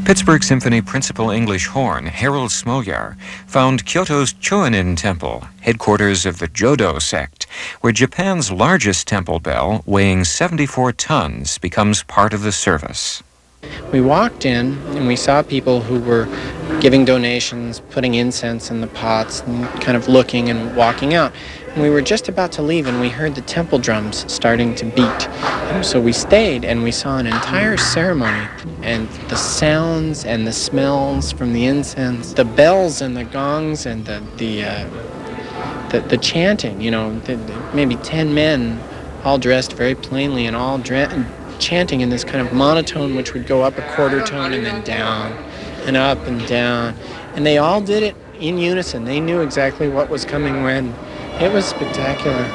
Pittsburgh Symphony Principal English Horn Harold Smolyar found Kyoto's Choinin Temple, headquarters of the Jodo sect, where Japan's largest temple bell, weighing 74 tons, becomes part of the service. We walked in and we saw people who were giving donations, putting incense in the pots, and kind of looking and walking out. And we were just about to leave and we heard the temple drums starting to beat. So we stayed and we saw an entire ceremony, and the sounds and the smells from the incense, the bells and the gongs and the chanting, maybe 10 men all dressed very plainly and all chanting in this kind of monotone which would go up a quarter tone and then down and up and down. And they all did it in unison. They knew exactly what was coming when. It was spectacular.